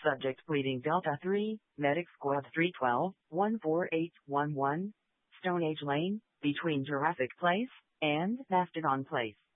Subject pleading Delta 3, Medic Squad 312, 14811, Stone Age Lane, between Jurassic Place and Mastodon Place.